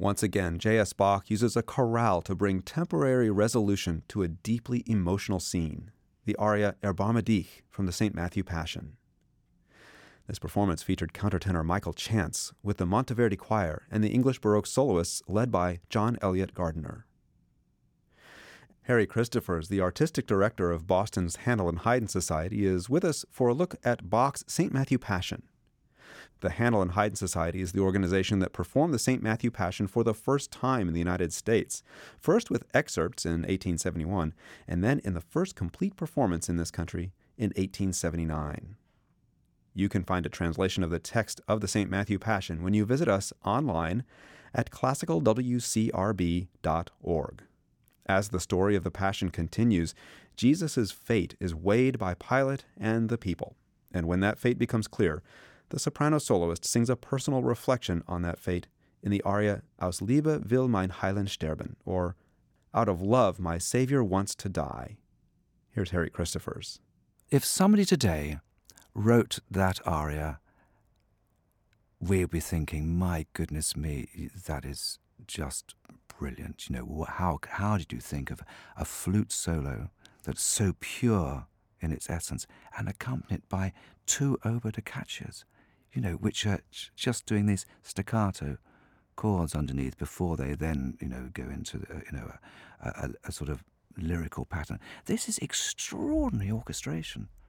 Once again, J.S. Bach uses a chorale to bring temporary resolution to a deeply emotional scene, the aria Erbarme dich from the St. Matthew Passion. This performance featured countertenor Michael Chance with the Monteverdi Choir and the English Baroque soloists led by John Eliot Gardiner. Harry Christophers, the artistic director of Boston's Handel and Haydn Society, is with us for a look at Bach's St. Matthew Passion. The Handel and Haydn Society is the organization that performed the St. Matthew Passion for the first time in the United States, first with excerpts in 1871, and then in the first complete performance in this country in 1879. You can find a translation of the text of the St. Matthew Passion when you visit us online at classicalwcrb.org. As the story of the Passion continues, Jesus' fate is weighed by Pilate and the people, and when that fate becomes clear, the soprano soloist sings a personal reflection on that fate in the aria Aus Liebe will mein Heiland sterben, or Out of Love my Savior wants to die. Here's Harry Christophers. If somebody today wrote that aria, we'll be thinking, my goodness me, that is just brilliant. You know, how did you think of a flute solo that's so pure in its essence and accompanied by two oboe da caccias, you know, which are just doing these staccato chords underneath before they then, you know, go into, a sort of lyrical pattern. This is extraordinary orchestration.